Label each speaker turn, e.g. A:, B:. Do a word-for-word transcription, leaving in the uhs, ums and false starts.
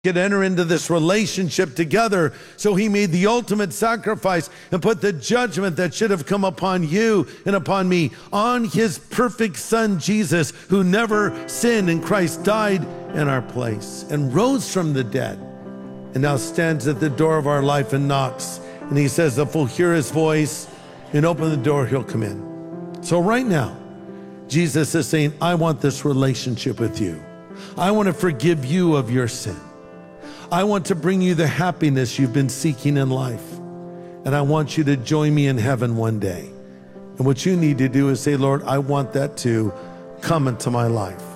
A: could enter into this relationship together. So he made the ultimate sacrifice and put the judgment that should have come upon you and upon me on his perfect son, Jesus, who never sinned, and Christ died in our place and rose from the dead and now stands at the door of our life and knocks. And he says, if we'll hear his voice and open the door, he'll come in. So right now, Jesus is saying, I want this relationship with you. I want to forgive you of your sin. I want to bring you the happiness you've been seeking in life. And I want you to join me in heaven one day. And what you need to do is say, Lord, I want that to come into my life.